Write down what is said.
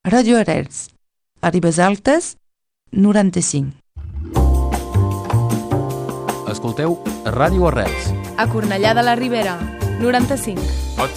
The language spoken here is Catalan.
Radio Arrels, a Ribesaltes, 95. Escolteu Ràdio Arrels. A Cornellà de la Ribera, 95.